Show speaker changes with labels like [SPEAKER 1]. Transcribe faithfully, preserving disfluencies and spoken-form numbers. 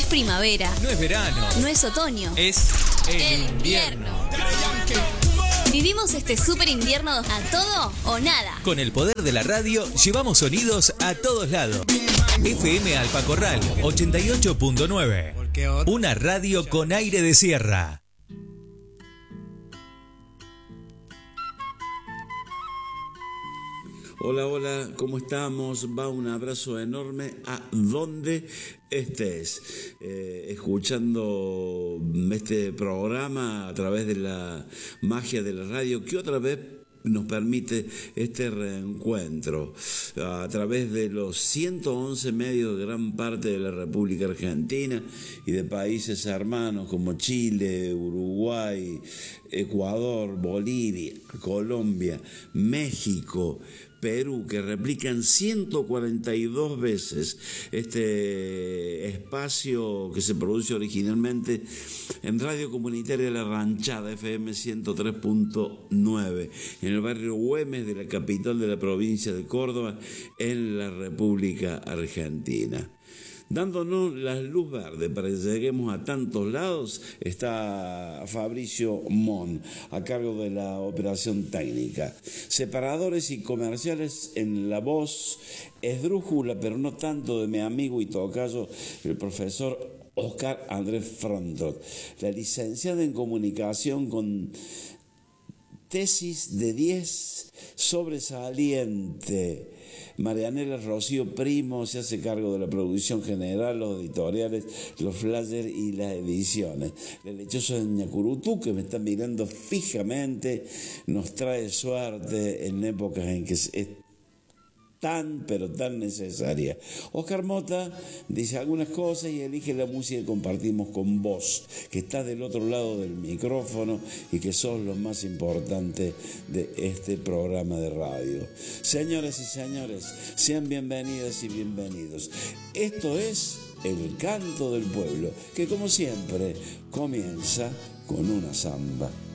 [SPEAKER 1] primavera.
[SPEAKER 2] No es verano.
[SPEAKER 1] No es otoño.
[SPEAKER 2] Es el,
[SPEAKER 1] El
[SPEAKER 2] invierno.
[SPEAKER 1] Vivimos este super invierno a todo o nada.
[SPEAKER 2] Con el poder de la radio, llevamos sonidos a todos lados. F M Alpacorral, ochenta y ocho punto nueve. Una radio con aire de sierra.
[SPEAKER 3] Hola, hola, ¿cómo estamos? Va un abrazo enorme a donde estés, eh, escuchando este programa a través de la magia de la radio, que otra vez nos permite este reencuentro a través de los ciento once medios de gran parte de la República Argentina y de países hermanos como Chile, Uruguay, Ecuador, Bolivia, Colombia, México, Perú, que replican ciento cuarenta y dos veces este espacio que se produce originalmente en Radio Comunitaria La Ranchada, F M ciento tres punto nueve, en el barrio Güemes de la capital de la provincia de Córdoba, en la República Argentina. Dándonos la luz verde para que lleguemos a tantos lados, está Fabricio Mon, a cargo de la operación técnica. Separadores y comerciales en la voz esdrújula, pero no tanto, de mi amigo y tocayo, el profesor Oscar Andrés Frontot, la licenciada en comunicación con tesis de diez, sobresaliente. Marianela Rocío Primo se hace cargo de la producción general, los editoriales, los flyers y las ediciones. La lechosa de Ñacurutú, que me está mirando fijamente, nos trae suerte en épocas en que es tan, pero tan necesaria. Oscar Mota dice algunas cosas y elige la música que compartimos con vos, que estás del otro lado del micrófono y que sos lo más importante de este programa de radio. Señoras y señores, sean bienvenidas y bienvenidos. Esto es El Canto del Pueblo, que como siempre comienza con una samba.